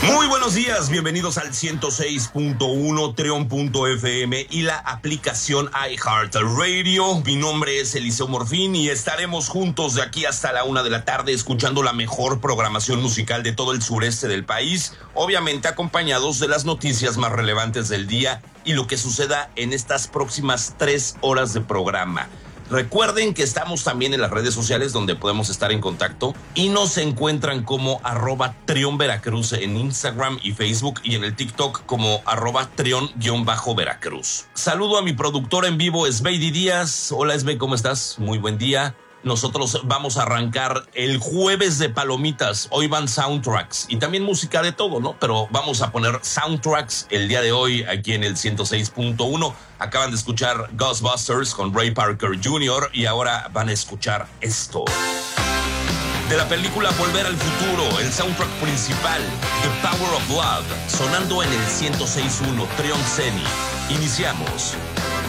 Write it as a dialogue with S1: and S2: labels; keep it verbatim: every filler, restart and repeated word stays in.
S1: Muy buenos días, bienvenidos al ciento seis punto uno, Trión punto F M y la aplicación iHeartRadio. Mi nombre es Eliseo Morfín y estaremos juntos de aquí hasta la una de la tarde escuchando la mejor programación musical de todo el sureste del país, obviamente acompañados de las noticias más relevantes del día y lo que suceda en estas próximas tres horas de programa. Recuerden que estamos también en las redes sociales donde podemos estar en contacto y nos encuentran como arroba Trión Veracruz en Instagram y Facebook y en el TikTok como arroba Trión-Veracruz. Saludo a mi productora en vivo, Esbeidi Díaz. Hola Esbe, ¿cómo estás? Muy buen día. Nosotros vamos a arrancar el jueves de palomitas. Hoy van soundtracks y también música de todo, ¿no? Pero vamos a poner soundtracks el día de hoy aquí en el ciento seis punto uno. Acaban de escuchar Ghostbusters con Ray Parker junior y ahora van a escuchar esto. De la película Volver al Futuro, el soundtrack principal, The Power of Love, sonando en el ciento seis punto uno, Trión Ceni. Iniciamos.